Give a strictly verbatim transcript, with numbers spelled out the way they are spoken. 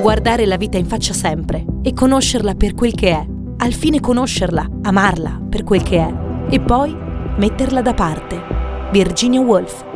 guardare la vita in faccia sempre e conoscerla per quel che è, al fine conoscerla, amarla per quel che è, e poi metterla da parte. Virginia Woolf.